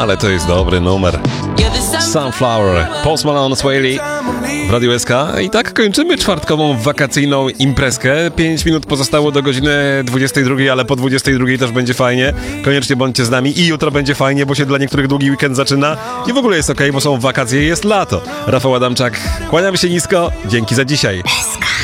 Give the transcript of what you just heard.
Ale to jest dobry numer. Sunflower, Post Malone, Swae Lee w Radiu SK. I tak kończymy czwartkową wakacyjną imprezkę. 5 minut pozostało do godziny 22, ale po 22 też będzie fajnie. Koniecznie bądźcie z nami i jutro będzie fajnie, bo się dla niektórych długi weekend zaczyna. I w ogóle jest okej, bo są wakacje i jest lato. Rafał Adamczak, kłaniam się nisko. Dzięki za dzisiaj.